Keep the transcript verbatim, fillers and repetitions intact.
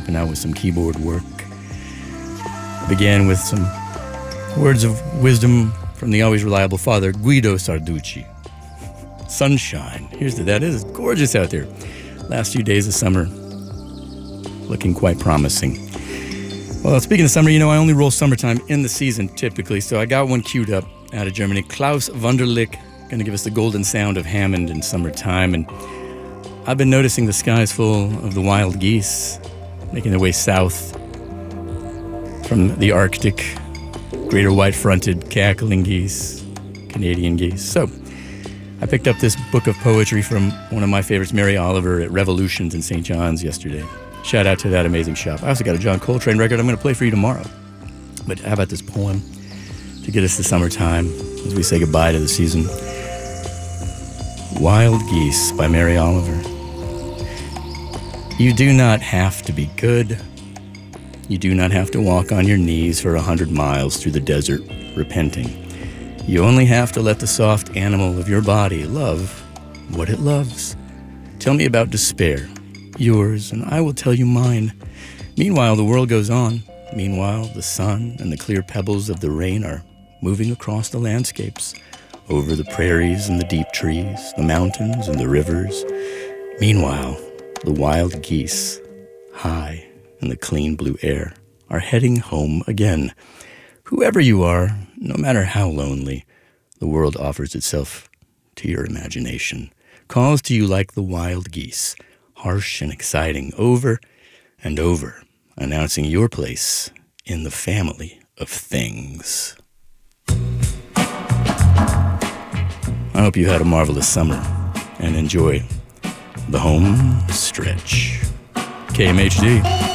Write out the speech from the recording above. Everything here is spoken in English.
helping out with some keyboard work. I began with some words of wisdom from the always reliable father, Guido Sarducci. Sunshine. Here's to that. It is gorgeous out there. Last few days of summer, looking quite promising. Well, speaking of summer, you know, I only roll summertime in the season typically, so I got one queued up out of Germany. Klaus Wunderlich, going to give us the golden sound of Hammond in summertime. And I've been noticing the skies full of the wild geese making their way south from the Arctic, greater white-fronted cackling geese, Canadian geese. So I picked up this book of poetry from one of my favorites, Mary Oliver, at Revolutions in Saint John's yesterday. Shout out to that amazing shop. I also got a John Coltrane record I'm going to play for you tomorrow. But how about this poem to get us to summertime as we say goodbye to the season? Wild Geese by Mary Oliver. You do not have to be good. You do not have to walk on your knees for a hundred miles through the desert repenting. You only have to let the soft animal of your body love what it loves. Tell me about despair, yours, and I will tell you mine. Meanwhile, the world goes on. Meanwhile, the sun and the clear pebbles of the rain are moving across the landscapes, over the prairies and the deep trees, the mountains and the rivers. Meanwhile, the wild geese, high in the clean blue air, are heading home again. Whoever you are, no matter how lonely, the world offers itself to your imagination, calls to you like the wild geese, harsh and exciting, over and over, announcing your place in the family of things. I hope you had a marvelous summer and enjoy the home stretch. K M H D.